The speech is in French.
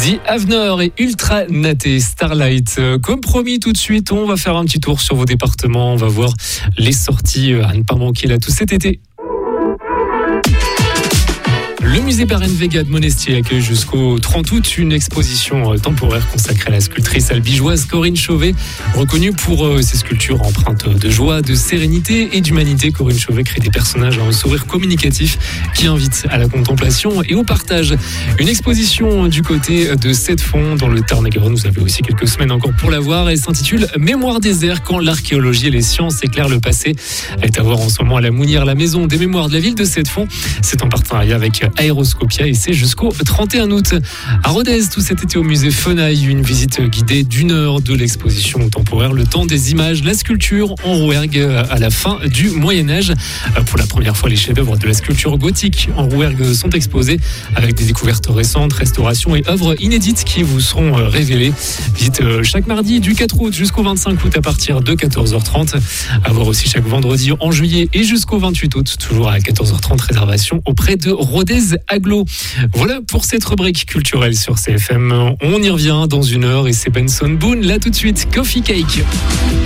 The Avener et Ultra Naté Starlight. Comme promis, tout de suite, on va faire un petit tour sur vos départements. On va voir les sorties à ne pas manquer là tout cet été. Le musée Barennes-Véga de Monestier accueille jusqu'au 30 août une exposition temporaire consacrée à la sculptrice albigeoise Corinne Chauvet. Reconnue pour ses sculptures empreintes de joie, de sérénité et d'humanité, Corinne Chauvet crée des personnages à un sourire communicatif qui invitent à la contemplation et au partage. Une exposition du côté de Sept-Fonds dans le Tarn-et-Garonne. Vous avez aussi quelques semaines encore pour la voir. Elle s'intitule Mémoire des airs quand l'archéologie et les sciences éclairent le passé. Elle est à voir en ce moment à la Mounière, la maison des mémoires de la ville de Sept-Fonds. C'est en partenariat avec Aéroscopia et c'est jusqu'au 31 août. À Rodez, tout cet été au musée Fenaille, une visite guidée d'1 heure de l'exposition temporaire Le temps des images, la sculpture en Rouergue à la fin du Moyen-Âge. Pour la première fois, les chefs-d'œuvre de la sculpture gothique en Rouergue sont exposés avec des découvertes récentes, restaurations et œuvres inédites qui vous seront révélées. Visite chaque mardi du 4 août jusqu'au 25 août à partir de 14h30. À voir aussi chaque vendredi en juillet et jusqu'au 28 août, toujours à 14h30, réservation auprès de Rodez Aglo. Voilà pour cette rubrique culturelle sur CFM. On y revient dans 1 heure et c'est Benson Boone là tout de suite. Coffee Cake.